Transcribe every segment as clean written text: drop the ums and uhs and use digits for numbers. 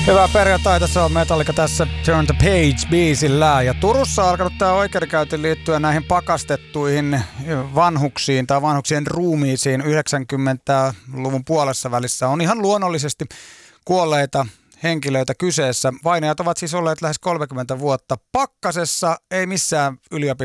Hyvää perjantaita, se on Metallica tässä Turn the Page-biisillä. Ja Turussa on alkanut tämä oikeudenkäynti liittyä näihin pakastettuihin vanhuksiin tai vanhuksien ruumiisiin 90-luvun puolessa välissä. On ihan luonnollisesti kuolleita henkilöitä kyseessä. Vainajat ovat siis olleet lähes 30 vuotta pakkasessa, ei missään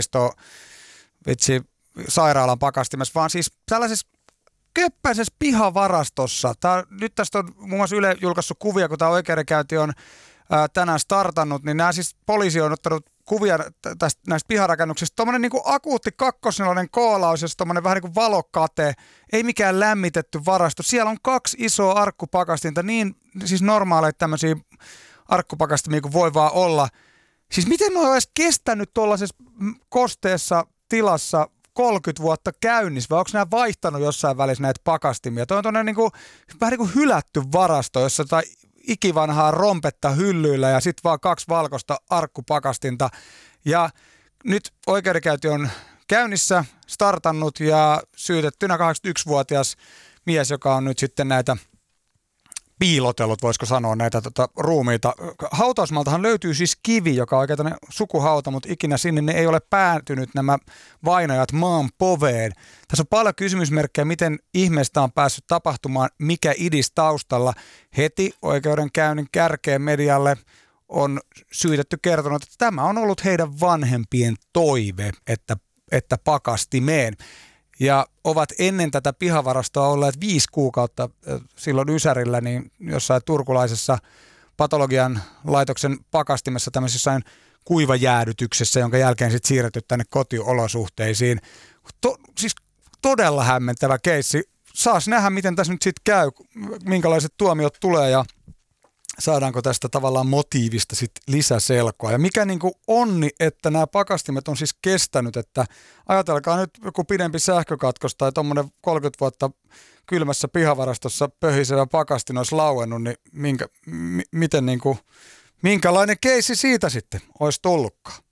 sairaalan pakastimessa, vaan siis tällaisessa köppäisessä pihavarastossa. Nyt tästä on muun muassa Yle julkaissut kuvia, kun tämä oikeudenkäynti on tänään startannut, niin nämä siis poliisi on ottanut kuvia näistä piharakennuksista. Tuommoinen niin kuin akuutti kakkosneloinen koolaus ja tuommoinen vähän niin kuin valokate, ei mikään lämmitetty varasto. Siellä on 2 isoa arkkupakastinta, niin siis normaaleita tämmöisiä arkkupakastimia kuin voi vaan olla. Siis miten ne on edes kestänyt tuollaisessa kosteessa tilassa 30 vuotta käynnissä, vai onko nämä vaihtanut jossain välissä näitä pakastimia? Tuo on tuonne vähän niin kuin hylätty varasto, jossa jotain ikivanhaa rompetta hyllyillä ja sitten vaan 2 valkoista arkkupakastinta. Ja nyt oikeudenkäynti on käynnissä, startannut ja syytettynä 81-vuotias mies, joka on nyt sitten näitä piilotellut, voisiko sanoa, näitä ruumiita. Hautausmaaltahan löytyy siis kivi, joka on oikein sukuhauta, mutta ikinä sinne ne ei ole päätynyt nämä vainajat maan poveen. Tässä on paljon kysymysmerkkejä, miten ihmeestä on päässyt tapahtumaan, mikä idis taustalla. Heti oikeudenkäynnin kärkeen medialle on syytetty kertonut, että tämä on ollut heidän vanhempien toive, että pakastimeen. Ja ovat ennen tätä pihavarastoa olleet 5 kuukautta silloin Ysärillä, niin jossain turkulaisessa patologian laitoksen pakastimessa tämmöisessä jossain kuivajäädytyksessä, jonka jälkeen sitten siirretty tänne kotiolosuhteisiin. Siis todella hämmentävä keissi. Saas nähdä, miten tässä nyt sitten käy, minkälaiset tuomiot tulee ja saadaanko tästä tavallaan motiivista sitten lisäselkoa. Ja mikä niin kuin onni, että nämä pakastimet on siis kestänyt, että ajatelkaa nyt joku pidempi sähkökatkos tai tuommoinen 30 vuotta kylmässä pihavarastossa pöhisevä pakastin olisi lauennut, niin minkälainen keissi siitä sitten olisi tullutkaan?